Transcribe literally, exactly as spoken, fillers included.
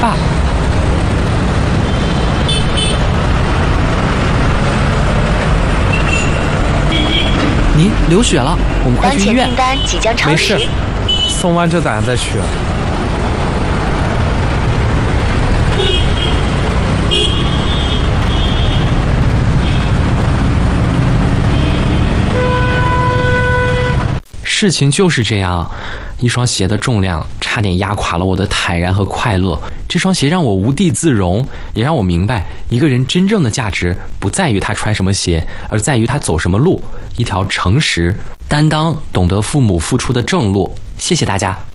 爸。您流血了，我们快当去医院。 前订单即将超没时事。，送完这单再去。 事情就是这样，一双鞋的重量差点压垮了我的坦然和快乐。这双鞋让我无地自容，也让我明白，一个人真正的价值不在于他穿什么鞋，而在于他走什么路。一条诚实、担当、懂得父母付出的正路。谢谢大家。